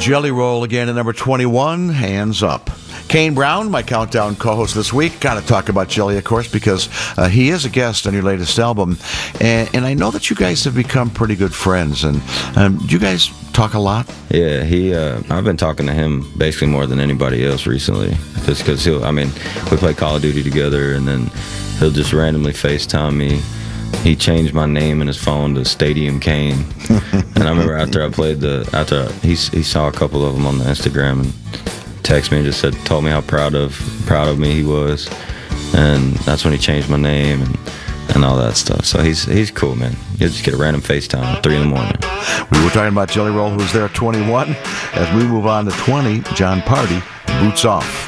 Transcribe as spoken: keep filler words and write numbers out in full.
Jelly Roll again at number twenty-one, Hands Up. Kane Brown, my Countdown co-host this week, got to talk about Jelly, of course, because uh, he is a guest on your latest album. And, and I know that you guys have become pretty good friends. And um, do you guys talk a lot? Yeah, he. Uh, I've been talking to him basically more than anybody else recently. Just because he'll, I mean, we play Call of Duty together, and then he'll just randomly FaceTime me. He changed my name in his phone to Stadium Kane. And I remember after I played the, after he, he saw a couple of them on the Instagram and texted me and just said, told me how proud of proud of me he was. And that's when he changed my name and, and all that stuff. So he's he's cool, man. You just get a random FaceTime at three in the morning. We were talking about Jelly Roll, who's there at twenty-one. As we move on to twenty, John Party, Boots Off.